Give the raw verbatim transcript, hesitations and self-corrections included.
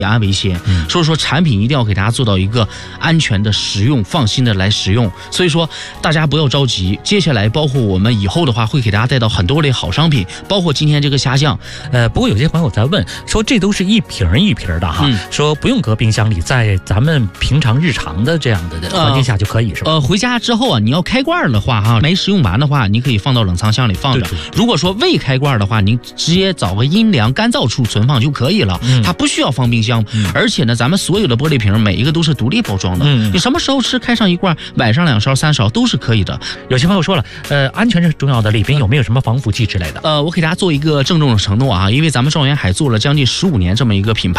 安为先， 嗯、 所以说产品一定要给大家做到一个安全的使用，放心的来使用。所以说大家不要着急，接下来包括我们以后的话，会给大家带到很多类好商品，包括今天这个虾酱。 呃，不过有些朋友在问说，这都是一瓶一瓶的哈，嗯、说不用搁冰箱里，在咱们平常日常的这样的环境下就可以，是吧？ 呃，回家之后啊，你要开罐的话哈，没使用完的话，你可以放到冷藏箱里放着。如果说未开罐的话，您直接找个阴凉干燥处存放就可以了，嗯、它不需要放冰箱。嗯、而且呢，咱们所有的玻璃瓶每一个都是独立包装的，嗯、你什么时候吃开上一罐，晚上两勺三勺都是可以的。 有些朋友说了，呃，安全是重要的，里边有没有什么防腐剂之类的？ 呃，我给大家做一个郑重的承诺啊，因为咱们兆元海做了将近十五年这么一个品牌。